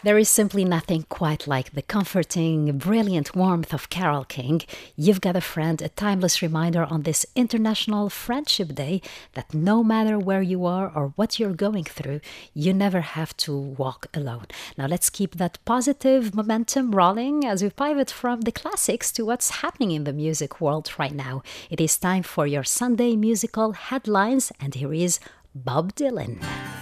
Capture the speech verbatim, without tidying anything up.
There is simply nothing quite like the comforting, brilliant warmth of Carole King. You've got a friend, a timeless reminder on this International Friendship Day that no matter where you are or what you're going through, you never have to walk alone. Now let's keep that positive momentum rolling as we pivot from the classics to what's happening in the music world right now. It is time for your Sunday musical headlines, and here is Bob Dylan.